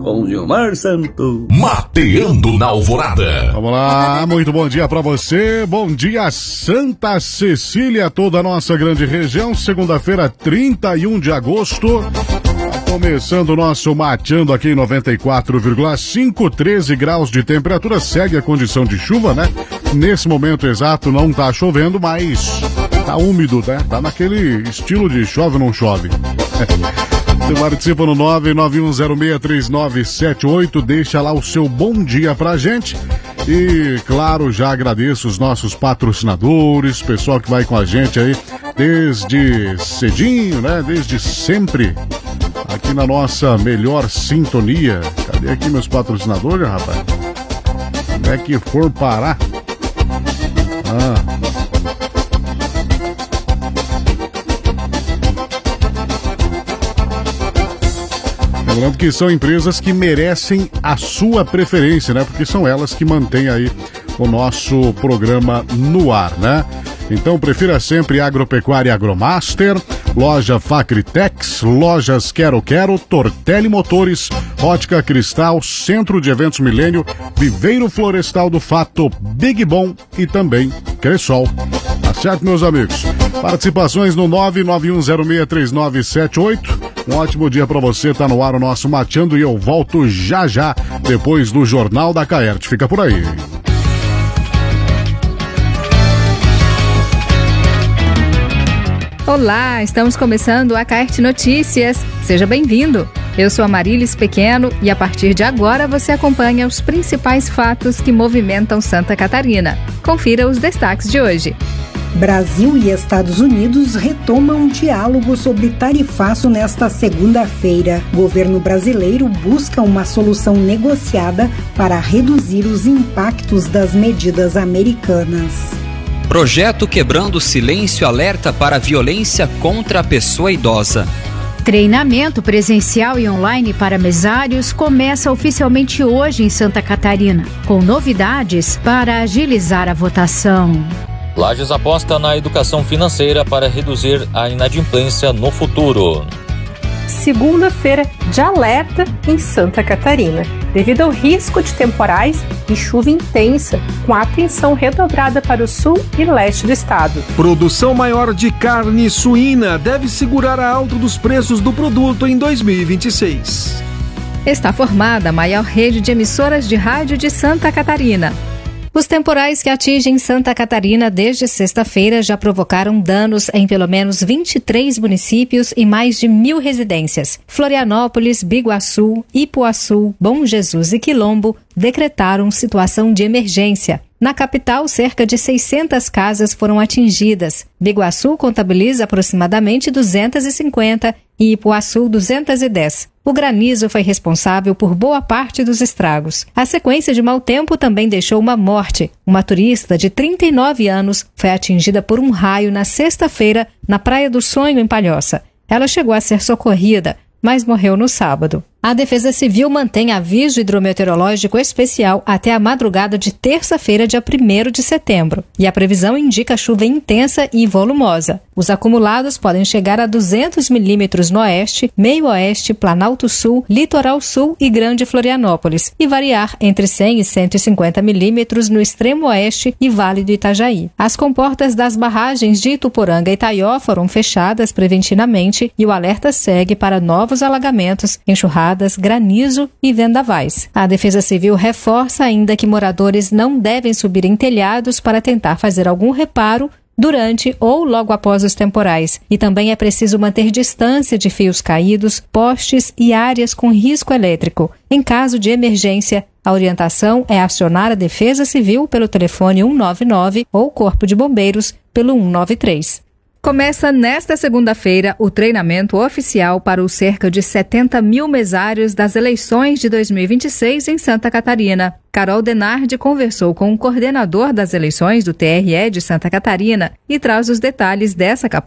com Gilmar Santos. Mateando na Alvorada. Vamos lá, muito bom dia pra você. Bom dia, Santa Cecília, toda a nossa grande região. Segunda-feira, 31 de agosto. Começando o nosso Mateando aqui em 94,5, 13 graus de temperatura. Segue a condição de chuva, né? Nesse momento exato não tá chovendo, mas tá úmido, né? Tá naquele estilo de chove ou não chove. Você participa no 991063978, deixa lá o seu bom dia pra gente. E, claro, já agradeço os nossos patrocinadores, pessoal que vai com a gente aí desde cedinho, né? Desde sempre, aqui na nossa melhor sintonia. Cadê aqui meus patrocinadores, rapaz? Onde é que for parar? Lembrando que são empresas que merecem a sua preferência, né? Porque são elas que mantêm aí o nosso programa no ar, né? Então prefira sempre Agropecuária Agromaster, Loja Facritex, Lojas Quero Quero, Tortelli Motores, Ótica Cristal, Centro de Eventos Milênio, Viveiro Florestal do Fato, Big Bom e também Cressol. Tá certo, meus amigos? Participações no 991063978. Um ótimo dia pra você, tá no ar o nosso Mateando e eu volto já já, depois do Jornal da Caerte. Fica por aí. Olá, estamos começando a Caerte Notícias. Seja bem-vindo. Eu sou a Marílis Pequeno e a partir de agora você acompanha os principais fatos que movimentam Santa Catarina. Confira os destaques de hoje. Brasil e Estados Unidos retomam diálogo sobre tarifaço nesta segunda-feira. Governo brasileiro busca uma solução negociada para reduzir os impactos das medidas americanas. Projeto Quebrando o Silêncio alerta para a violência contra a pessoa idosa. Treinamento presencial e online para mesários começa oficialmente hoje em Santa Catarina, com novidades para agilizar a votação. Lages aposta na educação financeira para reduzir a inadimplência no futuro. Segunda-feira de alerta em Santa Catarina, devido ao risco de temporais e chuva intensa, com atenção redobrada para o sul e leste do estado. Produção maior de carne suína deve segurar a alta dos preços do produto em 2026. Está formada a maior rede de emissoras de rádio de Santa Catarina. Os temporais que atingem Santa Catarina desde sexta-feira já provocaram danos em pelo menos 23 municípios e mais de 1.000 residências. Florianópolis, Biguaçu, Ipuaçu, Bom Jesus e Quilombo decretaram situação de emergência. Na capital, cerca de 600 casas foram atingidas. Biguaçu contabiliza aproximadamente 250 e Ipuaçu 210. O granizo foi responsável por boa parte dos estragos. A sequência de mau tempo também deixou uma morte. Uma turista de 39 anos foi atingida por um raio na sexta-feira na Praia do Sonho, em Palhoça. Ela chegou a ser socorrida, mas morreu no sábado. A Defesa Civil mantém aviso hidrometeorológico especial até a madrugada de terça-feira, dia 1º de setembro. E a previsão indica chuva intensa e volumosa. Os acumulados podem chegar a 200 milímetros no oeste, meio oeste, Planalto Sul, Litoral Sul e Grande Florianópolis, e variar entre 100 e 150 milímetros no extremo oeste e Vale do Itajaí. As comportas das barragens de Ituporanga e Itaió foram fechadas preventivamente e o alerta segue para novos alagamentos, enxurradas, granizo e vendavais. A Defesa Civil reforça ainda que moradores não devem subir em telhados para tentar fazer algum reparo durante ou logo após os temporais. E também é preciso manter distância de fios caídos, postes e áreas com risco elétrico. Em caso de emergência, a orientação é acionar a Defesa Civil pelo telefone 199 ou Corpo de Bombeiros pelo 193. Começa nesta segunda-feira o treinamento oficial para os cerca de 70 mil mesários das eleições de 2026 em Santa Catarina. Carol Denardi conversou com o coordenador das eleições do TRE de Santa Catarina e traz os detalhes dessa capacitação.